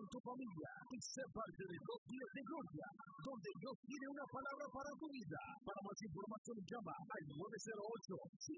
tu familia y sé parte de 2 días de gloria, donde Dios tiene una palabra para tu vida. Para más información llama al 908